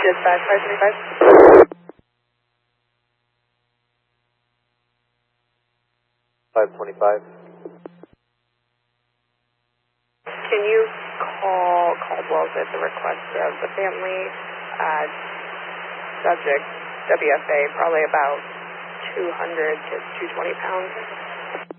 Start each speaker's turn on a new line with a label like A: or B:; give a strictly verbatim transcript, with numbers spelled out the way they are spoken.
A: Dispatch five twenty-five.
B: five twenty-five.
A: Can you call Caldwell's at the request of the family? Uh, subject, W F A, probably about two hundred to two hundred twenty pounds.